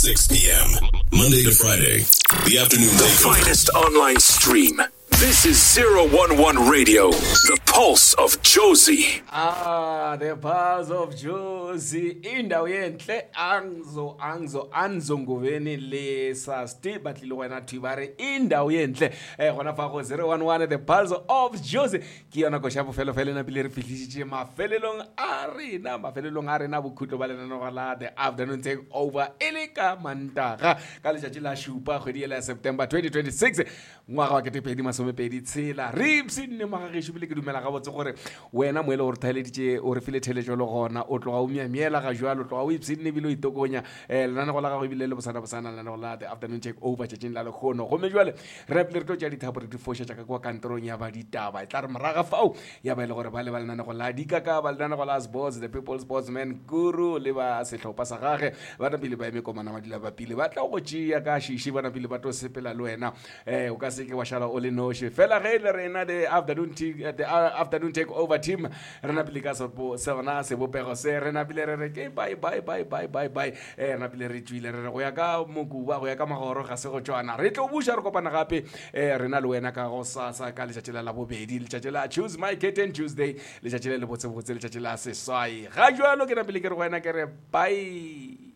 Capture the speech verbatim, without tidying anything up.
six p.m. Monday to Friday. The afternoon The finest online stream. This is zero one one Radio, the pulse of Jozi. Ah, the pulse of Jozi. Indawo yenhle angzo angzo anzo ngoveni lesa sti batlile wena thibare indawo yenhle eh gona fa go zero one one the pulse of Jozi ke yona go shapo felo felo na pile re fitlisitse mafelelong a rena mafelelong a rena bokhutlo ba lena no la the afternoon take over eleka mantaga ka letšatši la shupa kgwedi ya September twenty twenty-six ngwaga wa ketepedi masome pedi tshela ripsi nne magagesho bile ke dumela ga botse gore wena moele o re thaeleditše o re file theletšo le gona o tloga o miamiela ga jalo tloga o ipsi nne bile o itokonya eh lana go la ga go bile le bosana bosana lana go la the afternoon take over tšatšing la lekgono go me jwale re pele re tlo tša dithapo re di fosha tša ka kwa kantorong ya ba ditaba e tla re moraga fao ya ba ile gore ba le ba lena go la dikaka ba lena go la sports the people sportsman guru le ba sehlopha sa gage ba na pele ba eme komana madila ba pele ba tla go tšea ka shishi ba na pele ba to sepela le wena eh o ka se ke wa shala o le noše fela ge le rena the afternoon the afternoon take over team rena pele ka so sona se bopego se rena pele re re ke bye bye bye bye bye bye eh rena pele re tswile re go ya ka mokuba go ya ka magoro ga se go tswana re tlo busha re kopana gape eh rena le wena ka go sa sa ka letšatši la bobedi letšatši la choose my kitten Tuesday letšatši le botse botse letšatši la seswai ga jwalo ke na pele ke re go wena ke re bye.